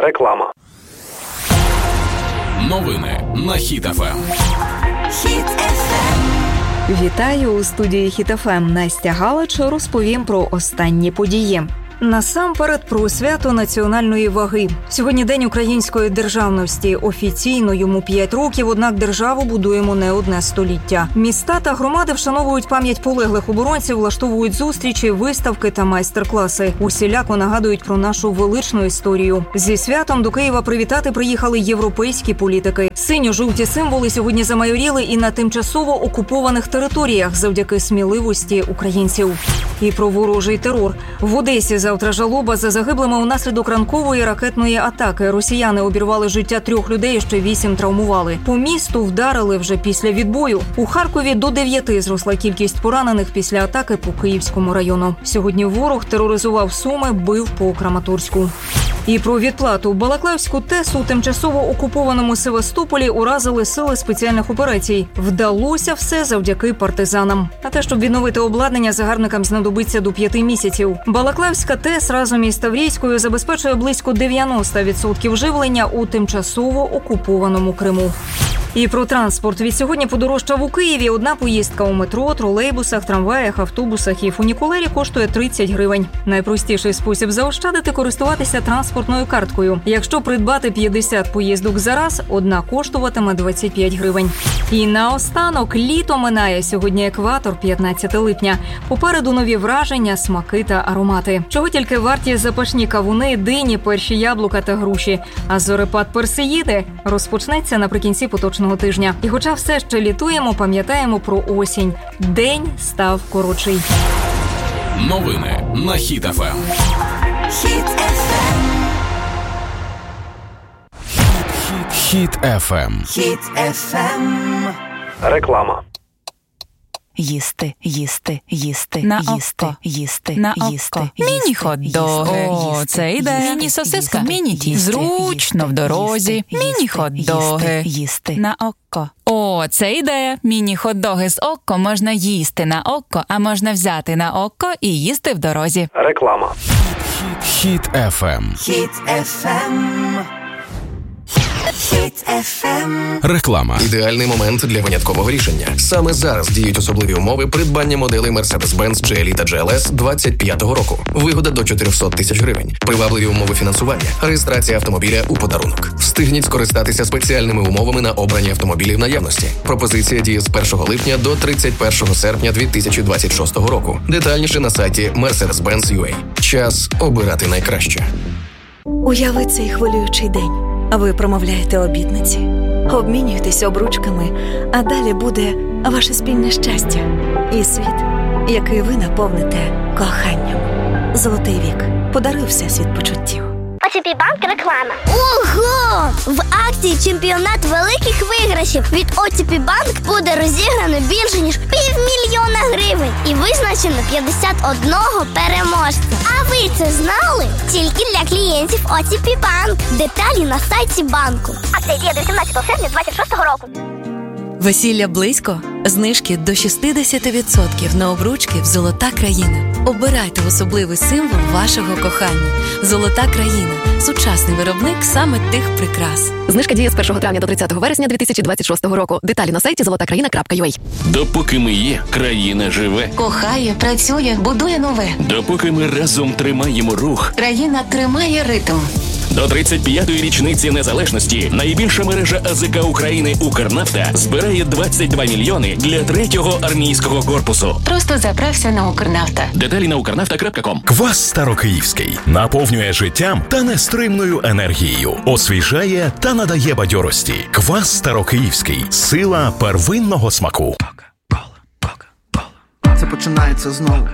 Реклама. Новини на Хіт ФМ. Хіт ФМ. Вітаю у студії Хіт ФМ. Настя Галич розповім про останні події. Насамперед про свято національної ваги. Сьогодні День української державності. Офіційно йому 5 років, однак державу будуємо не одне століття. Міста та громади вшановують пам'ять полеглих оборонців, влаштовують зустрічі, виставки та майстер-класи. Усіляко нагадують про нашу величну історію. Зі святом до Києва привітати приїхали європейські політики. Синьо-жовті символи сьогодні замайоріли і на тимчасово окупованих територіях завдяки сміливості українців. І про ворожий терор. В Одесі завтра жалоба за загиблими унаслідок ранкової ракетної атаки. Росіяни обірвали життя 3 людей, ще 8 травмували. По місту вдарили вже після відбою. У Харкові до 9 зросла кількість поранених після атаки по Київському району. Сьогодні ворог тероризував Суми, бив по Краматорську. І про відплату. Балаклавську ТЕС у тимчасово окупованому Севастополі уразили сили спеціальних операцій. Вдалося все завдяки партизанам. А те, щоб відновити обладнання, загарбникам знадобиться до 5 місяців. Балаклавська ТЕС разом із Таврійською забезпечує близько 90% живлення у тимчасово окупованому Криму. І про транспорт. Відсьогодні подорожчав у Києві. Одна поїздка у метро, тролейбусах, трамваях, автобусах і фунікулері коштує 30 гривень. Найпростіший спосіб заощадити – користуватися транспортною карткою. Якщо придбати 50 поїздок за раз, одна коштуватиме 25 гривень. І наостанок, літо минає. Сьогодні екватор, 15 липня. Попереду нові враження, смаки та аромати. Чого тільки варті запашні кавуни, дині, перші яблука та груші. А зорепад персеїди розпочнеться наприкінці поточного тижня. І хоча все ще літуємо, пам'ятаємо про осінь. День став коротший. Новини на Хіт ФМ. Хіт ФМ. Хіт ФМ. Хіт ФМ. Реклама. Їсти, їсти, їсти, на їсти, око, їсти, на їсти, око. Міні-хот-доги. О, це ідея. Міні-сосиска. Міні-тісто. Зручно в дорозі. Міні-хот-доги. Їсти. На око. О, це ідея. Міні-хот-доги з око можна їсти на око, а можна взяти на око і їсти в дорозі. Реклама. Хіт ФМ. Хіт ФМ. Хіт ФМ. Реклама. Ідеальний момент для виняткового рішення. Саме зараз діють особливі умови придбання моделей Mercedes-Benz GLE та GLS 25-го року. Вигода до 400 тисяч гривень. Привабливі умови фінансування. Реєстрація автомобіля у подарунок. Встигніть скористатися спеціальними умовами на обрані автомобілі в наявності. Пропозиція діє з 1 липня до 31 серпня 2026 року. Детальніше на сайті Mercedes-Benz.ua. Час обирати найкраще. Уяви цей хвилюючий день. Ви промовляєте обітниці, обмінюєтесь обручками, а далі буде ваше спільне щастя і світ, який ви наповните коханням. Золотий вік. Подаруй всесвіт почуттів. ОТП Банк реклама. Ого! В акції «Чемпіонат великих виграшів» від ОТП Банк буде розіграно більше, ніж 500 000 гривень. І визначено 51 переможця. А ви це знали? Тільки для клієнтів ОТП Банк. Деталі на сайті банку. Акція діє до 18 серпня 2026 року. Весілля близько? Знижки до 60% на обручки в «Золота країна». Обирайте особливий символ вашого кохання. «Золота країна» – сучасний виробник саме тих прикрас. Знижка діє з 1 травня до 30 вересня 2026 року. Деталі на сайті zolotakraina.ua. Допоки ми є, країна живе. Кохає, працює, будує нове. Допоки ми разом тримаємо рух. Країна тримає ритм. До 35-ї річниці незалежності найбільша мережа АЗК України «Укрнафта» збирає 22 мільйони для 3-го армійського корпусу. Просто заправся на «Укрнафта». Деталі на ukernafta.com. Квас Старокиївський наповнює життям та нестримною енергією, освіжає та надає бадьорості. Квас Старокиївський – сила первинного смаку. Це починається знову.